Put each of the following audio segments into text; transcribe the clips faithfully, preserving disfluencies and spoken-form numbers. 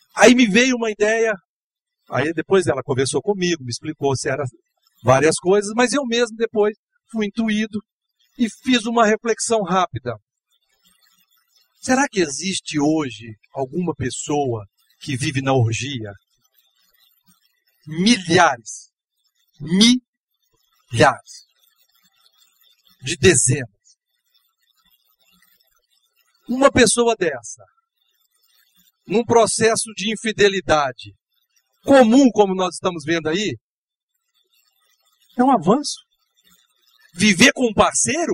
Aí me veio uma ideia, aí depois ela conversou comigo, me explicou se eram várias coisas, mas eu mesmo depois fui intuído e fiz uma reflexão rápida. Será que existe hoje alguma pessoa que vive na orgia? Milhares. Milhares. De dezenas. Uma pessoa dessa, num processo de infidelidade comum, como nós estamos vendo aí, é um avanço. Viver com um parceiro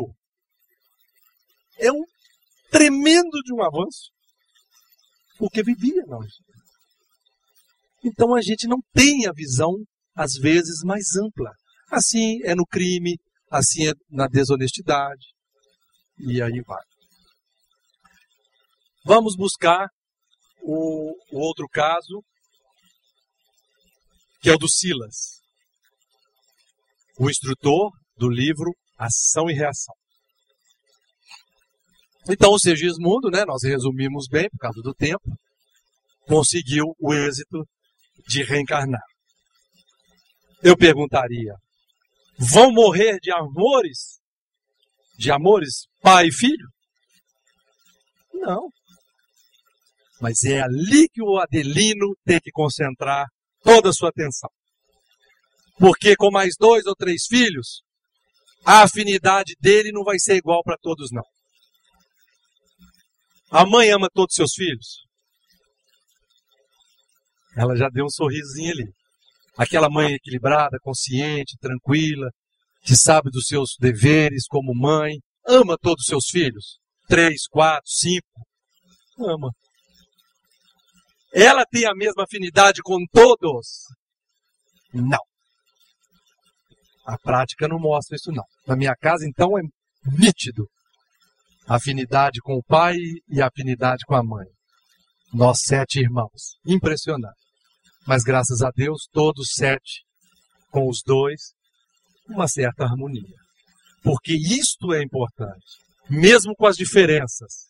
é um tremendo de um avanço. Porque vivia nós. Então a gente não tem a visão, às vezes, mais ampla. Assim é no crime, assim é na desonestidade. E aí vai. Vamos buscar o, o outro caso, que é o do Silas, o instrutor do livro Ação e Reação. Então o Segismundo, né, nós resumimos bem por causa do tempo, conseguiu o êxito de reencarnar. Eu perguntaria, vão morrer de amores? De amores pai e filho? Não. Mas é ali que o Adelino tem que concentrar toda a sua atenção. Porque com mais dois ou três filhos, a afinidade dele não vai ser igual para todos, não. A mãe ama todos os seus filhos? Ela já deu um sorrisinho ali. Aquela mãe equilibrada, consciente, tranquila, que sabe dos seus deveres como mãe, ama todos os seus filhos? Três, quatro, cinco? Ama. Ela tem a mesma afinidade com todos? Não. A prática não mostra isso, não. Na minha casa, então, é nítido. A afinidade com o pai e a afinidade com a mãe. Nós sete irmãos. Impressionante. Mas graças a Deus, todos sete, com os dois, uma certa harmonia. Porque isto é importante. Mesmo com as diferenças.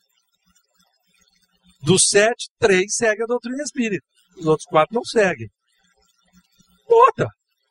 Dos sete, três seguem a doutrina espírita. Os outros quatro não seguem. Bota.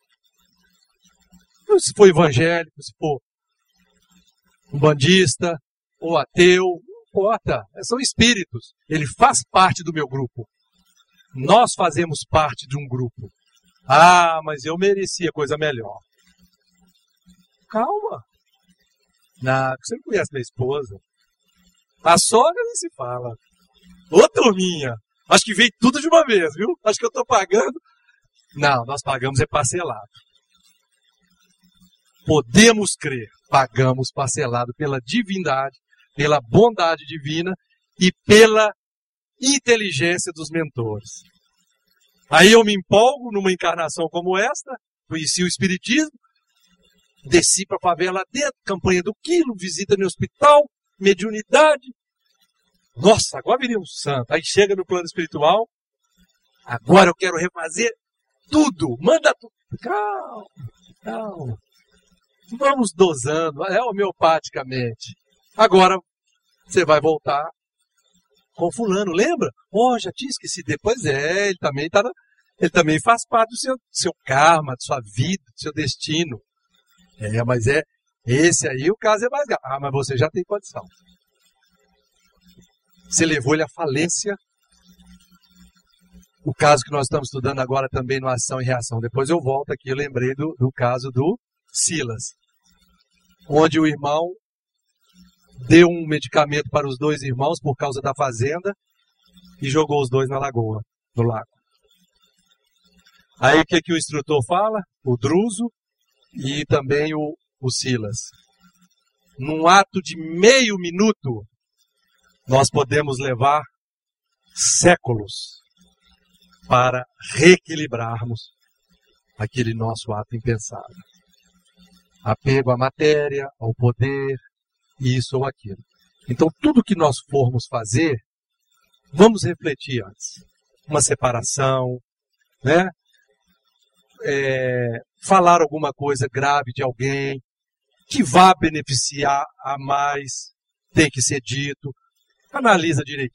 Se for evangélico, se for um bandista ou ateu, não importa. São espíritos. Ele faz parte do meu grupo. Nós fazemos parte de um grupo. Ah, mas eu merecia coisa melhor. Calma. Não, você não conhece minha esposa. A sogra nem se fala. Ô, turminha, acho que veio tudo de uma vez, viu? Acho que eu estou pagando. Não, nós pagamos é parcelado. Podemos crer, pagamos parcelado pela divindade, pela bondade divina e pela inteligência dos mentores. Aí eu me empolgo numa encarnação como esta, conheci o Espiritismo, desci para a favela dentro, campanha do quilo, visita no hospital, mediunidade. Nossa, agora viria um santo. Aí chega no plano espiritual, agora eu quero refazer tudo, manda tudo. Calma, calma. Vamos dosando, é homeopaticamente. Agora você vai voltar com fulano, lembra? Oh, já tinha esquecido. Depois é, ele também, tá, ele também faz parte do seu, seu karma, da sua vida, do seu destino. É, mas é, esse aí o caso é mais grave. Ah, mas você já tem condição. Você levou ele à falência. O caso que nós estamos estudando agora também no Ação e Reação. Depois eu volto aqui, eu lembrei do, do caso do Silas. Onde o irmão deu um medicamento para os dois irmãos por causa da fazenda e jogou os dois na lagoa, no lago. Aí o que, que o instrutor fala? O Druso e também o, o Silas. Num ato de meio minuto, nós podemos levar séculos para reequilibrarmos aquele nosso ato impensado. Apego à matéria, ao poder, isso ou aquilo. Então, tudo que nós formos fazer, vamos refletir antes. Uma separação, né? É, falar alguma coisa grave de alguém, que vá beneficiar a mais, tem que ser dito. Analisa direitinho.